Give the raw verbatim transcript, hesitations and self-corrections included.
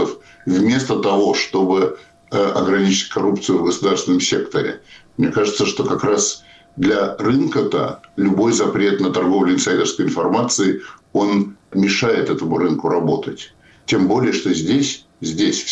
инструментов вместо того, чтобы ограничить коррупцию в государственном секторе. Мне кажется, что как раз для рынка-то любой запрет на торговлю инсайдерской информацией, он мешает этому рынку работать. Тем более, что здесь, здесь